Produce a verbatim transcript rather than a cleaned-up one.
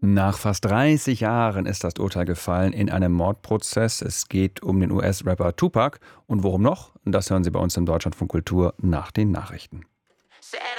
Nach fast dreißig Jahren ist das Urteil gefallen in einem Mordprozess. Es geht um den U S-Rapper Tupac. Und worum noch? Das hören Sie bei uns im Deutschlandfunk Kultur nach den Nachrichten.